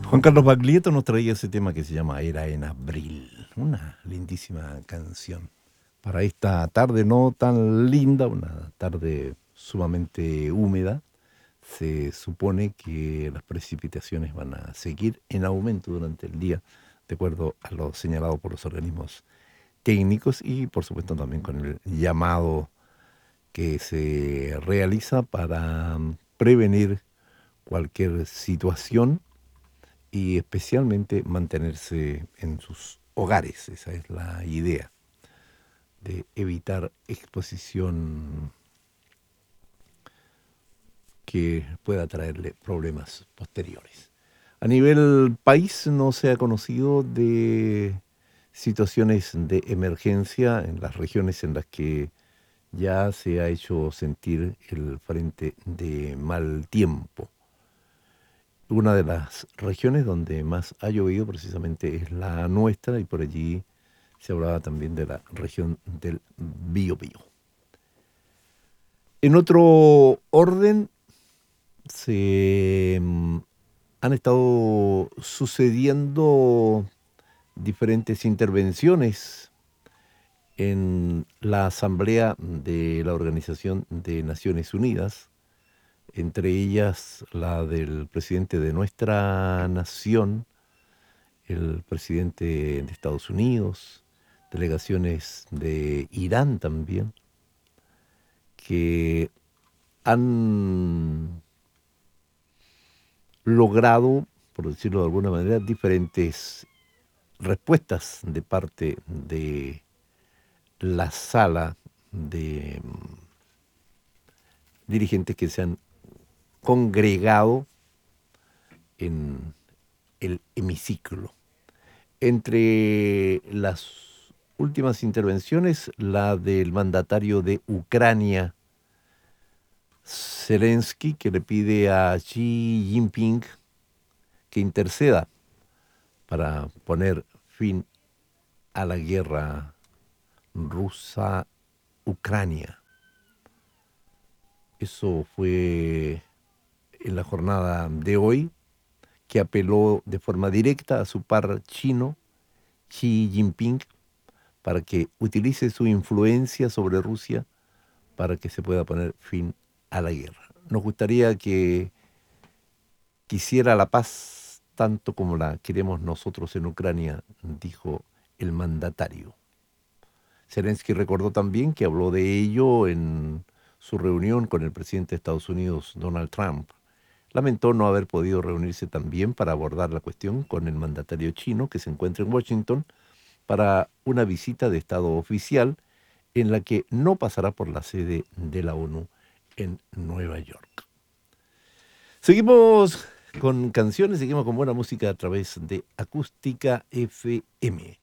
Juan Carlos Baglietto nos traía ese tema que se llama Era en Abril, una lindísima canción. Para esta tarde no tan linda, una tarde sumamente húmeda, se supone que las precipitaciones van a seguir en aumento durante el día, de acuerdo a lo señalado por los organismos técnicos y por supuesto también con el llamado que se realiza para prevenir cualquier situación y especialmente mantenerse en sus hogares. Esa es la idea, de evitar exposición que pueda traerle problemas posteriores. A nivel país no se ha conocido de situaciones de emergencia en las regiones en las que ya se ha hecho sentir el frente de mal tiempo. Una de las regiones donde más ha llovido precisamente es la nuestra y por allí se hablaba también de la región del Biobío. En otro orden, han estado sucediendo diferentes intervenciones en la Asamblea de la Organización de Naciones Unidas, entre ellas la del presidente de nuestra nación, el presidente de Estados Unidos, delegaciones de Irán también, que han logrado, por decirlo de alguna manera, diferentes respuestas de parte de la sala de dirigentes que se han congregado en el hemiciclo. Entre las últimas intervenciones, la del mandatario de Ucrania, Zelensky, que le pide a Xi Jinping que interceda para poner fin a la guerra rusa-Ucrania. Eso fue en la jornada de hoy, que apeló de forma directa a su par chino, Xi Jinping, para que utilice su influencia sobre Rusia para que se pueda poner fin a la guerra. Nos gustaría que quisiera la paz tanto como la queremos nosotros en Ucrania, dijo el mandatario. Zelensky recordó también que habló de ello en su reunión con el presidente de Estados Unidos, Donald Trump. Lamentó no haber podido reunirse también para abordar la cuestión con el mandatario chino que se encuentra en Washington para una visita de Estado oficial en la que no pasará por la sede de la ONU en Nueva York. Seguimos con canciones, seguimos con buena música a través de Acústica FM.